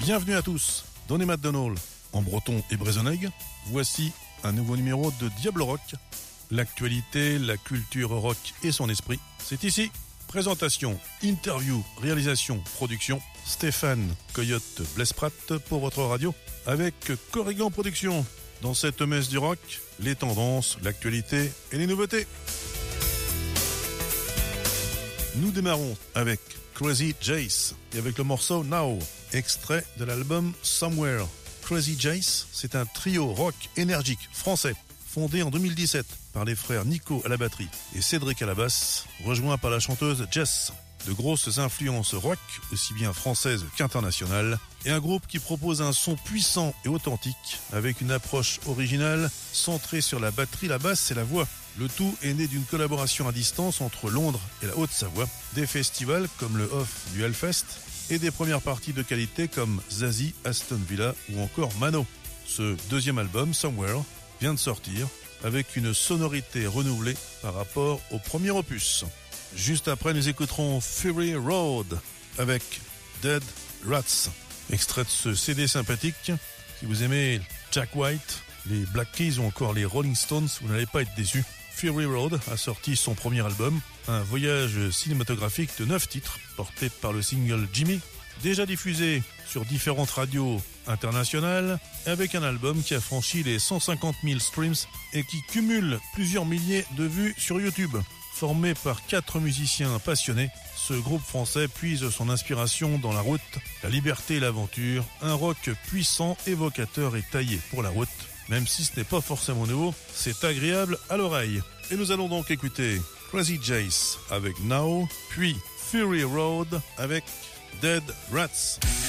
Bienvenue à tous, Donny McDonald en breton et brézonègue. Voici un nouveau numéro de Diable Rock. L'actualité, la culture rock et son esprit, c'est ici. Présentation, interview, réalisation, production, Stéphane Coyote Blesprat pour votre radio avec Corrigan Productions. Dans cette messe du rock, les tendances, l'actualité et les nouveautés. Nous démarrons avec Crazy Jace et avec le morceau Now, extrait de l'album Somewhere. Crazy Jace, c'est un trio rock énergique français, fondé en 2017 par les frères Nico à la batterie et Cédric à la basse, rejoint par la chanteuse Jess. De grosses influences rock, aussi bien françaises qu'internationales, et un groupe qui propose un son puissant et authentique, avec une approche originale, centrée sur la batterie, la basse et la voix. Le tout est né d'une collaboration à distance entre Londres et la Haute-Savoie, des festivals comme le Off du Hellfest, et des premières parties de qualité comme Zazie, Aston Villa ou encore Mano. Ce deuxième album, Somewhere, vient de sortir, avec une sonorité renouvelée par rapport au premier opus. Juste après, nous écouterons Fury Road avec Dead Rats, extrait de ce CD sympathique. Si vous aimez Jack White, les Black Keys ou encore les Rolling Stones, vous n'allez pas être déçus. Fury Road a sorti son premier album, un voyage cinématographique de 9 titres, porté par le single Jimmy, déjà diffusé sur différentes radios internationales, avec un album qui a franchi les 150 000 streams et qui cumule plusieurs milliers de vues sur YouTube. Formé par 4 musiciens passionnés, ce groupe français puise son inspiration dans la route, la liberté et l'aventure, un rock puissant, évocateur et taillé pour la route. Même si ce n'est pas forcément nouveau, c'est agréable à l'oreille. Et nous allons donc écouter Crazy Jace avec Now, puis Fury Road avec Dead Rats.